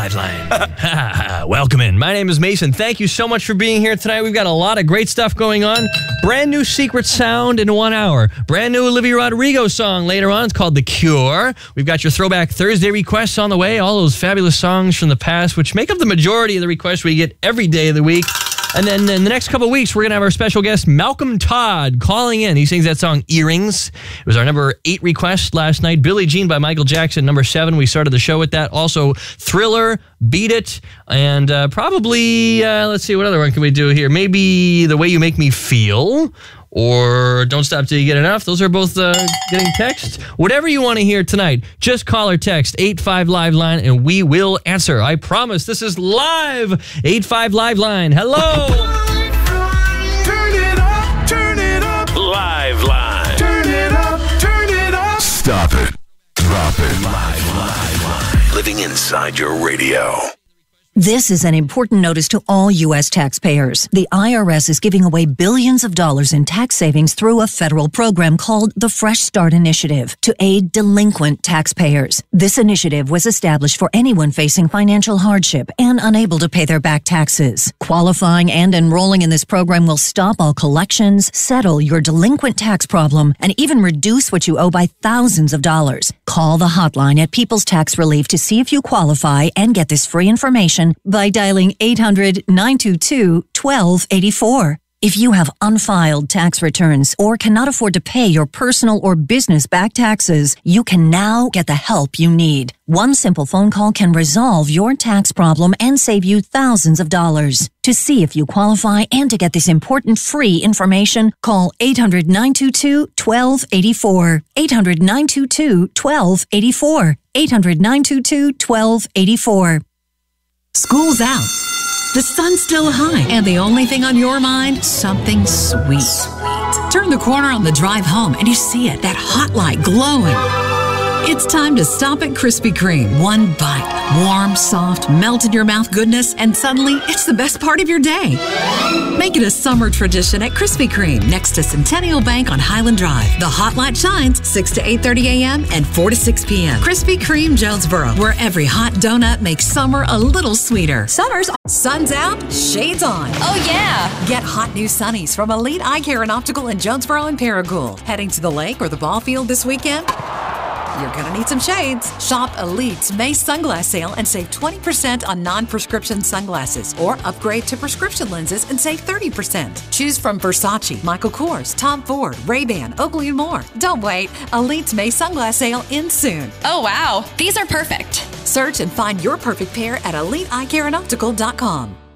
Liveline. Welcome in. My name is Mason. Thank you so much for being here tonight. We've got a lot of great stuff going on. Brand new Secret Sound in 1 hour. Brand new Olivia Rodrigo song later on. It's called The Cure. We've got your Throwback Thursday requests on the way. All those fabulous songs from the past, which make up the majority of the requests we get every day of the week. And then in the next couple of weeks, we're going to have our special guest, Malcolm Todd, calling in. He sings that song, Earrings. It was our number 8 request last night. Billie Jean by Michael Jackson, number 7. We started the show with that. Also, Thriller, Beat It, and probably, let's see, what other one can we do here? Maybe The Way You Make Me Feel, or Don't Stop Till You Get Enough. Those are both getting text. Whatever you want to hear tonight, just call or text 85-LIVE-LINE and we will answer. I promise. This is live. 85-LIVE-LINE. Hello. Turn it up, turn it up. Live Line. Turn it up, turn it up. Stop it. Drop it. Live. Living inside your radio. This is an important notice to all U.S. taxpayers. The IRS is giving away billions of dollars in tax savings through a federal program called the Fresh Start Initiative to aid delinquent taxpayers. This initiative was established for anyone facing financial hardship and unable to pay their back taxes. Qualifying and enrolling in this program will stop all collections, settle your delinquent tax problem, and even reduce what you owe by thousands of dollars. Call the hotline at People's Tax Relief to see if you qualify and get this free information by dialing 800-922-1284. If you have unfiled tax returns or cannot afford to pay your personal or business back taxes, you can now get the help you need. One simple phone call can resolve your tax problem and save you thousands of dollars. To see if you qualify and to get this important free information, call 800-922-1284. 800-922-1284. 800-922-1284. School's out. The sun's still high, and the only thing on your mind, something sweet. Turn the corner on the drive home, and you see it, that hot light glowing. It's time to stop at Krispy Kreme. One bite, warm, soft, melt-in-your-mouth goodness, and suddenly it's the best part of your day. Make it a summer tradition at Krispy Kreme, next to Centennial Bank on Highland Drive. The hot light shines 6 to 8:30 a.m. and 4 to 6 p.m. Krispy Kreme, Jonesboro, where every hot donut makes summer a little sweeter. Sun's out, shades on. Oh, yeah. Get hot new sunnies from Elite Eye Care and Optical in Jonesboro and Paragould. Heading to the lake or the ball field this weekend? You're gonna need some shades. Shop Elite's May sunglass sale and save 20% on non-prescription sunglasses, or upgrade to prescription lenses and save 30%. Choose from Versace, Michael Kors, Tom Ford, Ray-Ban, Oakley, and more. Don't wait. Elite's May sunglass sale ends soon. Oh, wow. These are perfect. Search and find your perfect pair at EliteEyeCareandOptical.com.